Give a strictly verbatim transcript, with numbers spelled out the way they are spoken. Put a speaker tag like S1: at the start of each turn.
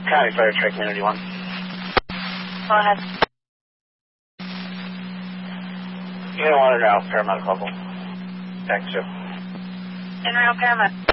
S1: County Fire Truck Community one.
S2: Go ahead.
S1: Unit one in route, paramedic level. Thanks, Joe.
S2: In route, paramedic.